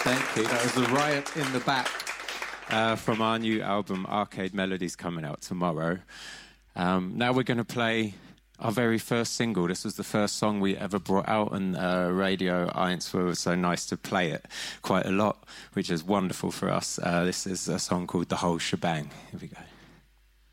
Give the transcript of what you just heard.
Thank you. That was The Riot in the Back from our new album, Arcade Melodies, coming out tomorrow. Now we're going to play our very first single. This was the first song we ever brought out, and Radio Eins were so nice to play it quite a lot, which is wonderful for us. This is a song called The Whole Shebang. Here we go.